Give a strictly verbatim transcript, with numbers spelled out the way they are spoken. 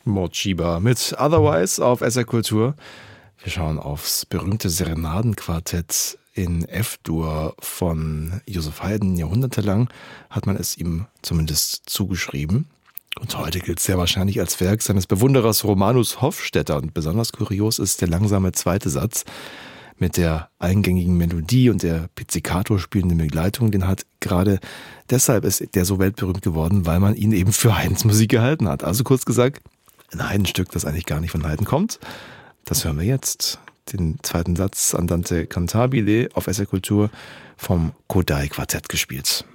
Mort Schieber mit Otherwise auf S R Kultur. Wir schauen aufs berühmte Serenadenquartett in F-Dur von Joseph Haydn. Jahrhundertelang hat man es ihm zumindest zugeschrieben. Und heute gilt es sehr wahrscheinlich als Werk seines Bewunderers Romanus Hofstetter. Und besonders kurios ist der langsame zweite Satz mit der eingängigen Melodie und der Pizzicato spielenden Begleitung. Den hat gerade deshalb ist der so weltberühmt geworden, weil man ihn eben für Haydns Musik gehalten hat. Also kurz gesagt, ein Haydn-Stück, das eigentlich gar nicht von Haydn kommt. Das hören wir jetzt. Den zweiten Satz Andante cantabile auf S R Kultur vom Kodály Quartett gespielt.